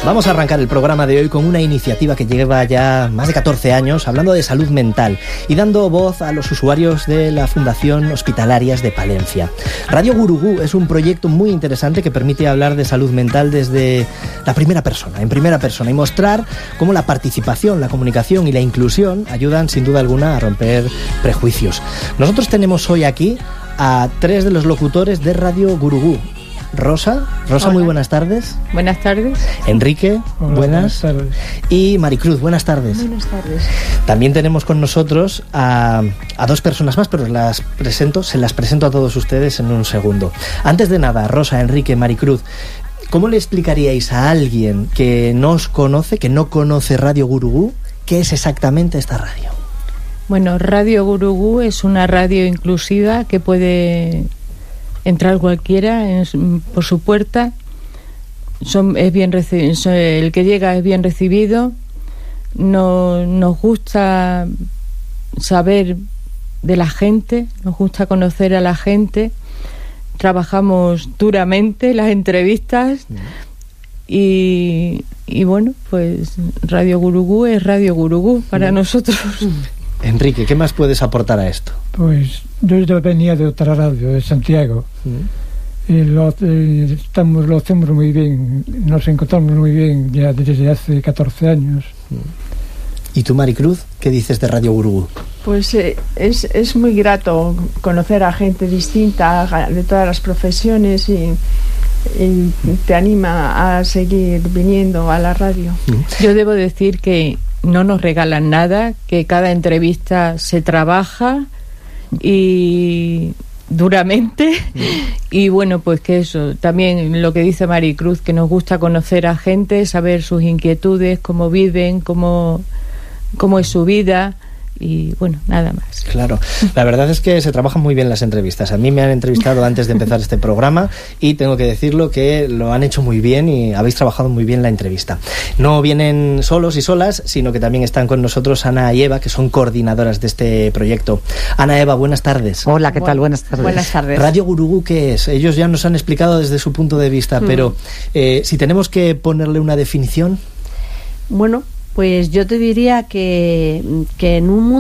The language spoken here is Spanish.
Vamos a arrancar el programa de hoy con una iniciativa que lleva ya más de 14 años hablando de salud mental y dando voz a los usuarios de la Fundación Hospitalarias de Palencia. Radio Gurugú es un proyecto muy interesante que permite hablar de salud mental desde la primera persona, en primera persona, y mostrar cómo la participación, la comunicación y la inclusión ayudan sin duda alguna a romper prejuicios. Nosotros tenemos hoy aquí a 3 de los locutores de Radio Gurugú. Rosa, Hola. Muy buenas tardes. Buenas tardes. Enrique, Hola, buenas tardes. Y Maricruz, buenas tardes. Buenas tardes. También tenemos con nosotros a 2 personas más, pero se las presento a todos ustedes en un segundo. Antes de nada, Rosa, Enrique, Maricruz, ¿cómo le explicaríais a alguien que no os conoce, que no conoce Radio Gurugú, qué es exactamente esta radio? Bueno, Radio Gurugú es una radio inclusiva que puede entrar cualquiera por su puerta. El que llega es bien recibido. Nos gusta saber de la gente, nos gusta conocer a la gente. Trabajamos duramente las entrevistas y bueno, pues Radio Gurugú es Radio Gurugú para nosotros. Enrique, ¿qué más puedes aportar a esto? Pues yo venía de otra radio, de Santiago, y lo hacemos muy bien, nos encontramos muy bien ya desde hace 14 años. ¿Y tú, Maricruz, qué dices de Radio Gurugú? Pues es muy grato conocer a gente distinta de todas las profesiones y te anima a seguir viniendo a la radio. Yo debo decir que no nos regalan nada, que cada entrevista se trabaja y duramente y bueno, pues que eso, también lo que dice Maricruz, que nos gusta conocer a gente, saber sus inquietudes, cómo viven, cómo es su vida. Y bueno, nada más. Claro, la verdad es que se trabajan muy bien las entrevistas. A mí me han entrevistado antes de empezar este programa y tengo que decirlo que lo han hecho muy bien y habéis trabajado muy bien la entrevista. No vienen solos y solas, sino que también están con nosotros Ana y Eva, que son coordinadoras de este proyecto. Ana, Eva, buenas tardes. Hola, ¿qué tal? Buenas tardes. Buenas tardes. Radio Gurugú, ¿qué es? Ellos ya nos han explicado desde su punto de vista, pero si tenemos que ponerle una definición. Bueno, pues yo te diría que en un mundo